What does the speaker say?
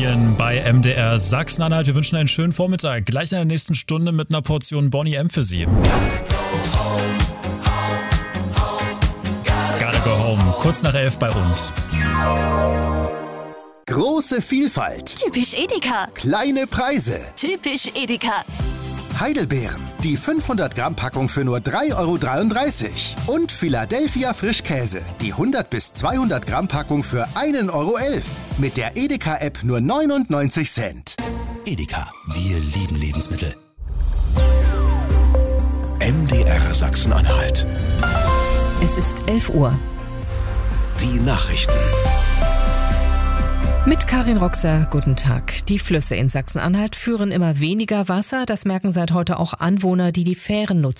Medien bei MDR Sachsen-Anhalt. Wir wünschen einen schönen Vormittag. Gleich in der nächsten Stunde mit einer Portion Boney M für Sie. Gotta go home. Kurz nach 11 bei uns. Große Vielfalt. Typisch Edeka. Kleine Preise. Typisch Edeka. Heidelbeeren. Die 500 Gramm Packung für nur 3,33 €. Und Philadelphia Frischkäse. Die 100 bis 200 Gramm Packung für 1,11 €. Mit der Edeka-App nur 99 Cent. Edeka, wir lieben Lebensmittel. MDR Sachsen-Anhalt. Es ist 11 Uhr. Die Nachrichten. Mit Karin Roxer, guten Tag. Die Flüsse in Sachsen-Anhalt führen immer weniger Wasser. Das merken seit heute auch Anwohner, die die Fähren nutzen.